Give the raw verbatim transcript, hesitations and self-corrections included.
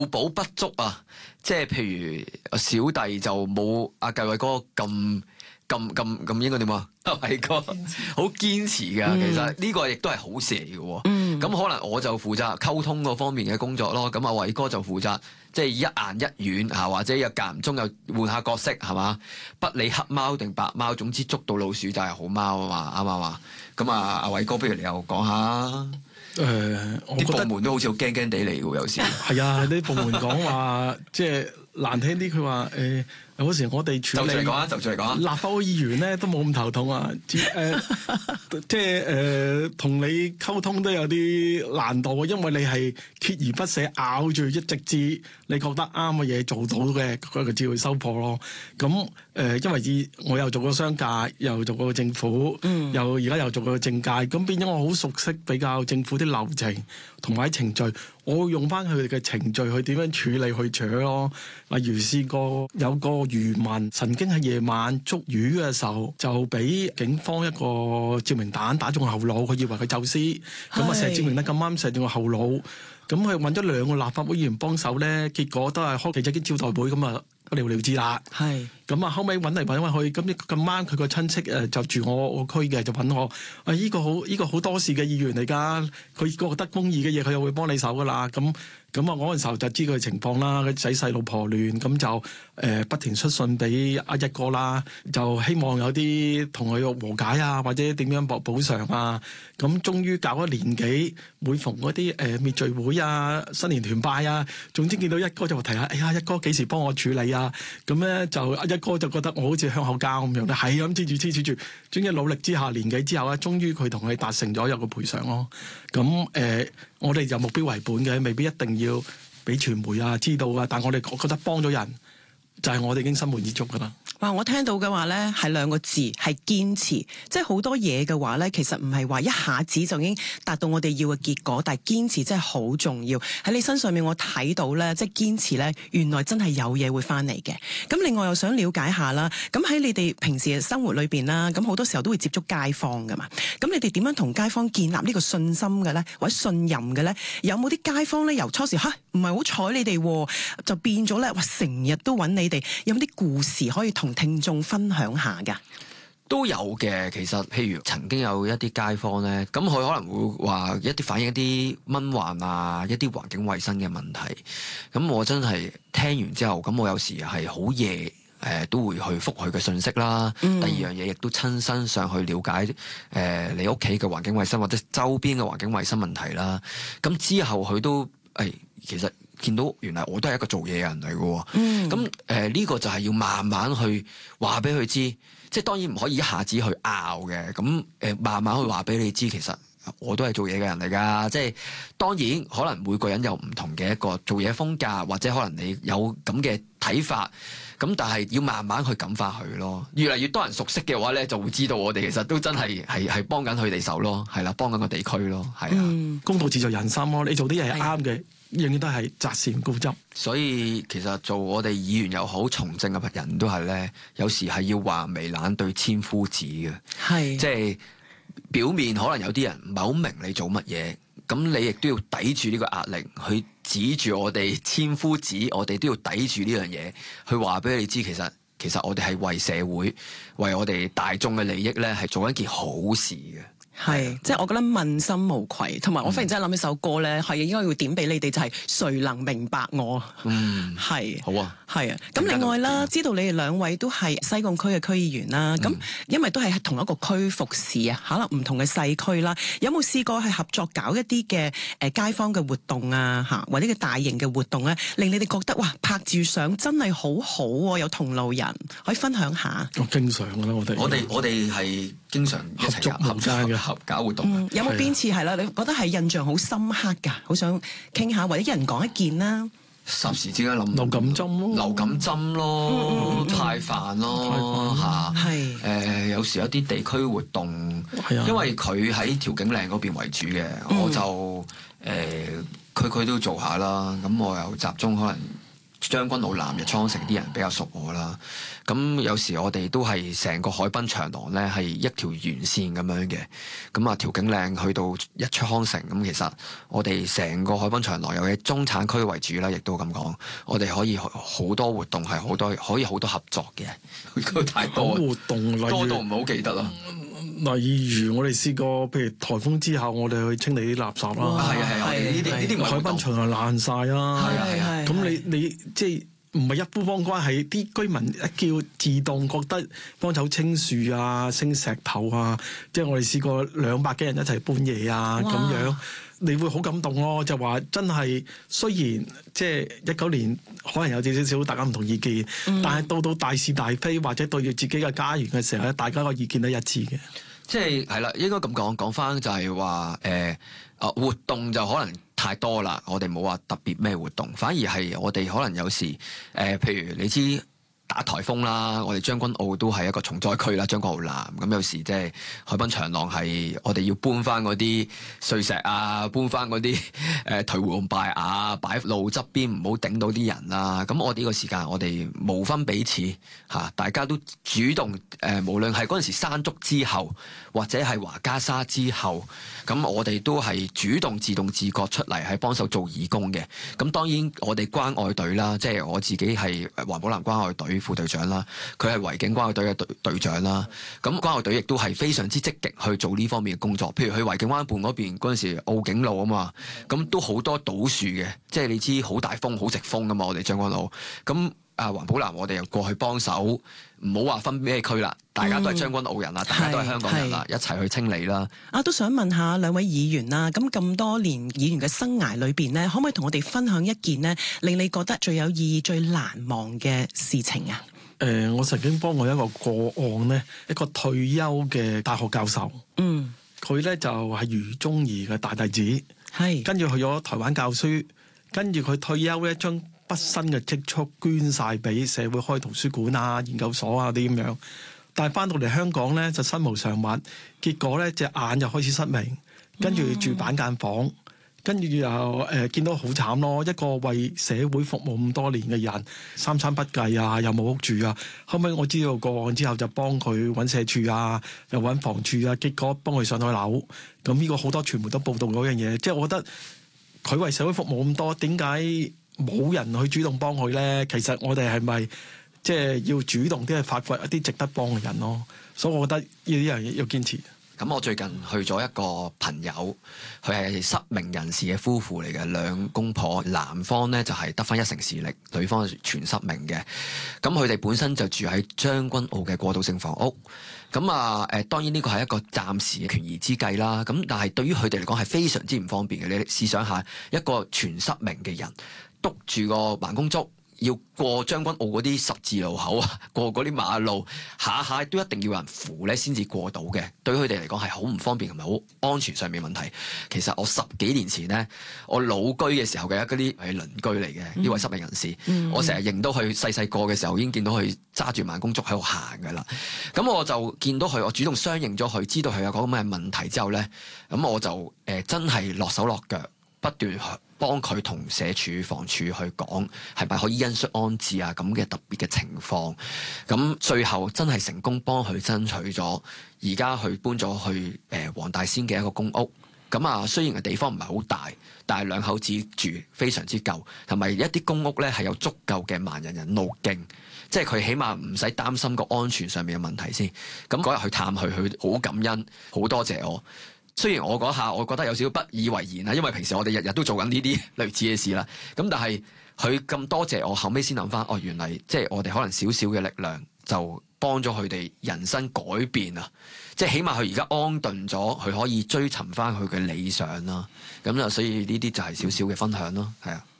補不足啊，即係譬如小弟就冇阿繼偉哥咁咁咁咁應該點啊？阿偉哥好堅持㗎，嗯、其實呢個亦都係好事嚟嘅喎。咁、嗯、可能我就負責溝通嗰方面嘅工作咯，咁阿偉哥就負責即係一硬一軟嚇，或者又間唔中又換下角色係嘛？不理黑貓定白貓，總之捉到老鼠就係好貓啊嘛，啱唔啱啊？咁啊，阿偉哥，不如你又講下。 誒、呃，我覺得啲部門都好似好驚驚地嚟嘅喎，有時係啊，啲部門講話即係難聽啲，佢話誒有時我哋處理， 就再講啊，就再講啊， 立法會議員咧都冇咁頭痛啊，誒、呃、即係誒同你溝通都有啲難度，因為你係鍥而不捨咬住一直至你覺得啱嘅嘢做到嘅，佢至會收破咯。咁誒、呃，因為我又做過商界，又做過政府，嗯、又而家又做過政界，咁變咗我好熟悉比較政府啲流程同埋程序，我會用翻佢哋嘅程序去點樣處理去處理咯。例如試過有個漁民曾經喺夜晚捉魚嘅時候，就俾警方一個照明彈打中後腦，佢以為佢走私，咁啊射照明彈咁啱射中個後腦，咁佢揾咗兩個立法會議員幫手咧，結果都係開記者招待會咁啊，了了之啦。係咁啊，後尾揾嚟揾去，咁咁啱佢個親戚誒就住我個區嘅，就揾我啊，依、這個好依、這個好多事嘅議員嚟㗎，佢覺得公義嘅嘢，佢又會幫你手㗎啦。咁咁啊，嗰陣時候就知佢情況啦，佢仔細老婆亂，咁就誒、呃、不停出信俾阿一哥啦，就希望有啲同佢和解啊，或者點樣補補償啊。咁終於搞咗年幾，每逢嗰啲誒滅罪會啊、新年團拜啊，總之見到一哥就提下，哎呀，一哥幾時幫我處理啊？咁咧就阿一哥就覺得我好似香口膠咁樣咧，係咁黐住黐住住，終於努力之下年幾之後咧，終於佢同佢達成咗有個賠償咯。咁誒、呃，我哋就目標為本嘅，未必一定要俾傳媒啊知道啊，但我哋覺得幫咗人就係、是、我哋已經心滿意足噶啦。 哇！我聽到嘅話咧係兩個字，係堅持。即係好多嘢嘅話咧，其實唔係話一下子就已經達到我哋要嘅結果，但係堅持真係好重要。喺你身上面我睇到咧，即係堅持咧，原來真係有嘢會翻嚟嘅。咁另外又想了解下啦，咁喺你哋平時嘅生活裏邊啦，咁好多時候都會接觸街坊噶嘛。咁你哋點樣同街坊建立呢個信心嘅咧，或者信任嘅咧？有冇啲街坊咧由初時吓唔係好睬你哋，就變咗咧哇成日都揾你哋？有冇啲故事可以同聽眾分享下噶？ 都有嘅，其實譬如曾經有一啲街坊咧，咁佢可能會話一啲反映一啲蚊患啊，一啲環境衛生嘅問題。咁我真係聽完之後，咁我有時係好夜誒、呃，都會去覆佢嘅信息啦。嗯、第二樣嘢亦都親身上去了解誒、呃、你屋企嘅環境衛生或者周邊嘅環境衛生問題啦。咁之後佢都誒、哎、其實。見到原來我都係一個做嘢嘅人嚟嘅，咁誒呢個就係要慢慢去話俾佢知，即係當然唔可以一下子去拗嘅，咁誒、呃、慢慢去話俾你知，其實我都係做嘢嘅人嚟㗎，即係當然可能每個人有唔同嘅一個做嘢風格，或者可能你有咁嘅睇法，咁但係要慢慢去感化佢咯。越嚟越多人熟悉嘅話咧，就會知道我哋其實都真係係係幫緊佢哋手咯，係啦，幫緊個地區咯，係啊。 嗯、公道自在人心咯，你做啲嘢係啱嘅。永遠都係擇善固執， 所以其實做我哋議員又好，從政嘅人都係咧，有時係要話眉懶對千夫指嘅，係是即係表面可能有啲人唔係好明你做乜嘢，咁你亦都要抵住呢個壓力去指住我哋千夫指，我哋都要抵住呢樣嘢去話俾你知，其實其實我哋係為社會、為我哋大眾嘅利益咧，係做一件好事嘅。 係，即係我覺得問心無愧，同埋我忽然之間諗起首歌咧，係應該要點俾你哋，就係誰能明白我？嗯，係是， 好啊， 係啊。咁另外啦，知道你哋兩位都係西貢區嘅區議員啦，咁、嗯、因為都係同一個區服侍啊，可能唔同嘅細區啦，有冇試過係合作搞一啲嘅誒街坊嘅活動啊，嚇或者嘅大型嘅活動咧，令你哋覺得哇拍住相真係好好喎，有同路人可以分享下。 我經常㗎啦，我哋我哋我哋係經常一齊合作嘅。搞活動、嗯， 有冇邊次係啦？你覺得係印象好深刻㗎？好想傾下，或者一人講一件啦。 霎時之間諗流感針咯， 流感針咯，派飯咯嚇，係誒有時有啲地區活動，啊、因為佢喺調景嶺嗰邊為主嘅，嗯、我就誒佢佢都做下啦。咁我又集中可能將軍澳南日出康城啲人比較熟我啦。咁有時我哋都係成個海濱長廊咧係一條沿線咁樣嘅。咁啊調景嶺去到日出康城，咁其實我哋成個海濱長廊有嘅中產區為主啦，亦都咁講，我哋可以好多活動係好多可以好多合作嘅。太多活動，例如多到唔好記得啦。 例如我哋試過，譬如颱風之後，我哋去清理啲垃圾啦。 係啊係啊，呢啲呢啲唔係海濱長廊爛晒啦。 係啊係啊， 咁你你即係唔係一般幫關係？啲居民一叫自動覺得幫手清樹啊、升石頭啊，即係我哋試過兩百幾人一齊搬嘢啊咁樣。你會好感動咯，就話真係雖然即係一九年可能有少少大家唔同意見，嗯、但係到到大是大非或者對住自己嘅家園嘅時候咧，大家個意見都一致嘅。 即係係啦，應該咁講講翻就係話誒啊活動就可能太多啦，我哋冇話特別咩活動，反而係我哋可能有時誒、呃，譬如你知。打颱風啦，我哋將軍澳都係一個重災區啦，將軍澳南咁有時即係海濱長廊係我哋要搬翻嗰啲碎石啊，搬翻嗰啲誒頹垣敗瓦，擺路側邊唔好頂到啲人啦。咁我哋呢個時間我哋無分彼此嚇，大家都主動誒、呃，無論係嗰陣時山竹之後，或者係華家沙之後，咁我哋都係主動自動自覺出嚟係幫手做義工嘅。咁當然我哋關愛隊啦，即係我自己係環保藍關愛隊副隊長啦，佢係維景關愛隊嘅隊隊長啦。咁關愛隊亦都係非常之積極去做呢方面嘅工作。譬如去維景灣畔嗰邊嗰陣時，澳景路啊嘛，咁都好多倒樹嘅，即係你知好大風好直風噶嘛，我哋將軍澳。咁啊環保藍我哋又過去幫手，唔好話分咩區啦，大家都係將軍澳人啦，嗯、大家都係香港人啦，一齊去清理啦。 啊，都想問下兩位議員啦，咁咁多年議員嘅生涯裏邊呢，可唔可以同我哋分享一件呢令你覺得最有意義、最難忘嘅事情啊？ 誒、呃，我曾經幫過一個個案呢，一個退休嘅大學教授，嗯，佢咧就係、是、余宗儀嘅大弟子，係是跟住去咗台灣教書，跟住佢退休咧，將畢生嘅積蓄捐晒俾社會開圖書館啊、研究所啊啲咁樣，但係翻到嚟香港咧就身無長物，結果咧隻眼就開始失明，跟住住板間房。嗯跟住又誒、呃、見到好慘咯，一個為社會服務咁多年嘅人，三餐不繼啊，又冇屋住啊。後尾我知道個案之後，就幫佢揾社署啊，又揾房署啊，結果幫佢上咗樓。咁呢個好多傳媒都報道嗰樣嘢，即係我覺得佢為社會服務咁多，點解冇人去主動幫佢咧？其實我哋係咪即係要主動啲去發掘一啲值得幫嘅人咯？所以我覺得呢啲人要堅持。 咁我最近去咗一個朋友，佢係失明人士嘅夫婦嚟嘅，兩公婆，男方咧就係得返一成視力，女方係全失明嘅。咁佢哋本身就住喺將軍澳嘅過渡性房屋。咁啊誒，當然呢個係一個暫時嘅權宜之計啦。咁但係對於佢哋嚟講係非常之唔方便嘅。你試想下，一個全失明嘅人篤住個橫公竹，要過將軍澳嗰啲十字路口啊，過嗰啲馬路，下下都一定要有人扶咧先至過到嘅。對於佢哋嚟講係好唔方便同埋好安全上面問題。其實我十幾年前咧，我老居嘅時候嘅一啲係鄰居嚟嘅呢位失明人士，嗯、我成日認到佢細細個嘅時候已經見到佢揸住慢工足喺度行㗎啦。咁我就見到佢，我主動相認咗佢，知道佢有個咁嘅問題之後咧，咁我就誒、呃、真係落手落腳不斷幫佢同社署房署去講，係咪可以恩恤安置啊？咁嘅特別嘅情況，咁最後真係成功幫佢爭取咗，而家佢搬咗去誒黃大仙嘅一個公屋。咁啊，雖然嘅地方唔係好大，但係兩口子住非常之夠，同埋一啲公屋咧係有足夠嘅盲人人路徑，即係佢起碼唔使擔心個安全上面嘅問題先。咁嗰日去探佢，佢好感恩，好多謝我。雖然我嗰下我覺得有少少不以為然啦，因為平時我哋日日都做緊呢啲類似嘅事啦。咁但係佢咁多謝我，後尾先諗翻，哦，原嚟即係我哋可能少少嘅力量就幫咗佢哋人生改變啊！即係起碼佢而家安頓咗，佢可以追尋翻佢嘅理想啦。咁就所以呢啲就係少少嘅分享咯，係啊。